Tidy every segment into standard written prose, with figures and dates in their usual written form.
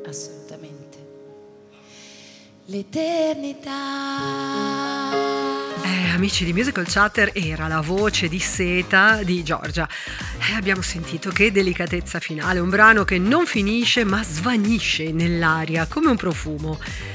assolutamente. L'eternità. Amici di Musical Chatter, era la voce di Seta di Giorgia. Abbiamo sentito che delicatezza finale, un brano che non finisce ma svanisce nell'aria come un profumo.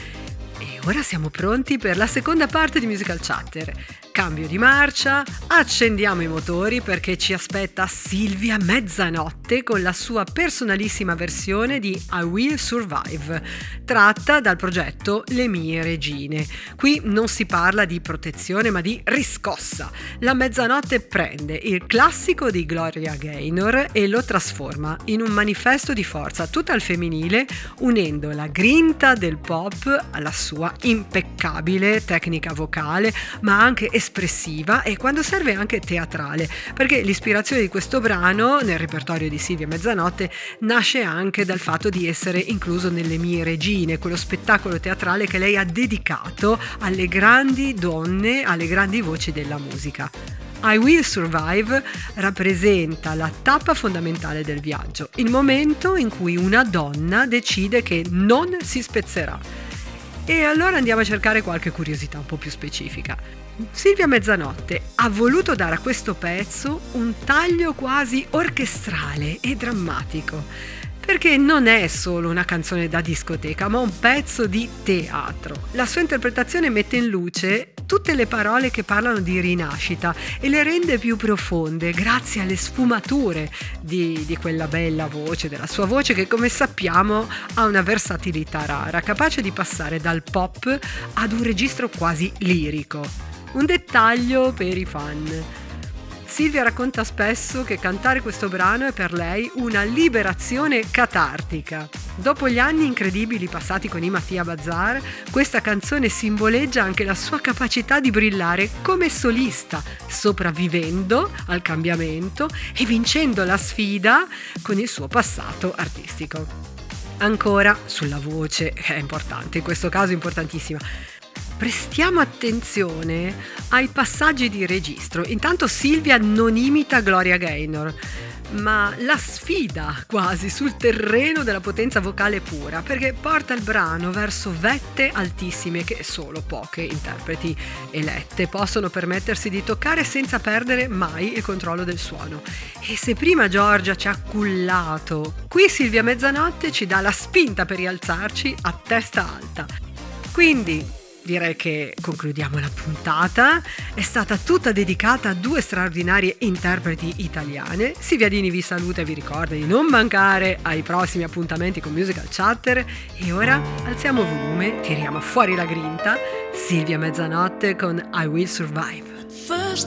E ora siamo pronti per la seconda parte di Musical Chatter. Cambio di marcia, accendiamo i motori perché ci aspetta Silvia Mezzanotte con la sua personalissima versione di I Will Survive, tratta dal progetto Le mie regine. Qui non si parla di protezione ma di riscossa. La Mezzanotte prende il classico di Gloria Gaynor e lo trasforma in un manifesto di forza tutta al femminile, unendo la grinta del pop alla sua impeccabile tecnica vocale, ma anche espressiva e quando serve anche teatrale, perché l'ispirazione di questo brano nel repertorio di Silvia Mezzanotte nasce anche dal fatto di essere incluso nelle mie regine, quello spettacolo teatrale che lei ha dedicato alle grandi donne, alle grandi voci della musica. I Will Survive rappresenta la tappa fondamentale del viaggio, il momento in cui una donna decide che non si spezzerà. E allora andiamo a cercare qualche curiosità un po' più specifica. Silvia Mezzanotte ha voluto dare a questo pezzo un taglio quasi orchestrale e drammatico, perché non è solo una canzone da discoteca, ma un pezzo di teatro. La sua interpretazione mette in luce tutte le parole che parlano di rinascita e le rende più profonde grazie alle sfumature di quella bella voce, della sua voce che, come sappiamo, ha una versatilità rara, capace di passare dal pop ad un registro quasi lirico. Un dettaglio per i fan. Silvia racconta spesso che cantare questo brano è per lei una liberazione catartica. Dopo gli anni incredibili passati con i Mattia Bazar, questa canzone simboleggia anche la sua capacità di brillare come solista, sopravvivendo al cambiamento e vincendo la sfida con il suo passato artistico. Ancora sulla voce, è importante, in questo caso importantissima. Prestiamo attenzione ai passaggi di registro. Intanto Silvia non imita Gloria Gaynor, ma la sfida quasi sul terreno della potenza vocale pura, perché porta il brano verso vette altissime che solo poche interpreti elette possono permettersi di toccare senza perdere mai il controllo del suono. E se prima Giorgia ci ha cullato, qui Silvia Mezzanotte ci dà la spinta per rialzarci a testa alta. Quindi direi che concludiamo la puntata. È stata tutta dedicata a due straordinarie interpreti italiane. Silvia Dini vi saluta e vi ricorda di non mancare ai prossimi appuntamenti con Musical Chatter. E ora alziamo volume, tiriamo fuori la grinta. Silvia Mezzanotte con I Will Survive.